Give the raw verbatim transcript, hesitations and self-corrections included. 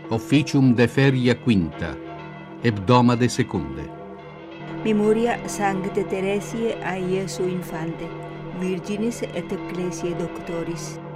officium de feria quinta, hebdomade secunde. Memoria Sancte Teresiae a Iesu Infante, Virginis et Ecclesiae Doctoris.